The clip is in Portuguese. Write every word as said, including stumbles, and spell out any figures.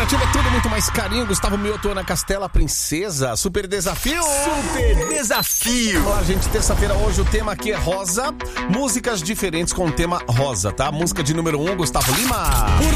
Alternativa é tudo, muito mais carinho. Gustavo Mioto, Ana Castela, Princesa. Super desafio. Super desafio. Olá, gente. Terça-feira hoje o tema aqui é rosa. Músicas diferentes com o tema rosa, tá? Música de número um, Gustavo Lima. Por